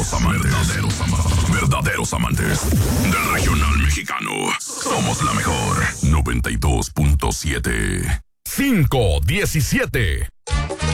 Verdaderos amantes del regional mexicano. Somos la mejor 92.7. 517.